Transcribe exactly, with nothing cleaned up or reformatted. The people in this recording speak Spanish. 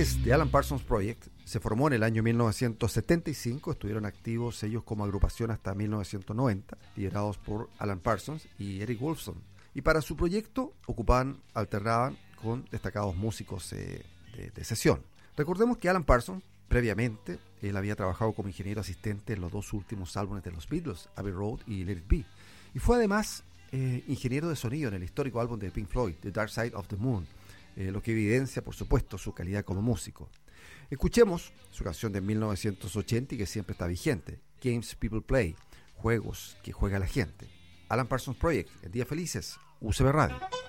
fundadores de Alan Parsons Project se formó en el año mil novecientos setenta y cinco, estuvieron activos ellos como agrupación hasta mil novecientos noventa, liderados por Alan Parsons y Eric Wolfson. Y para su proyecto ocupaban, alternaban con destacados músicos eh, de, de sesión. Recordemos que Alan Parsons, previamente, él había trabajado como ingeniero asistente en los dos últimos álbumes de los Beatles, Abbey Road y Let It Be. Y fue además eh, ingeniero de sonido en el histórico álbum de Pink Floyd, The Dark Side of the Moon, eh, lo que evidencia, por supuesto, su calidad como músico. Escuchemos su canción de mil novecientos ochenta y que siempre está vigente, Games People Play, juegos que juega la gente. Alan Parsons Project, en Días Felices, U C B Radio.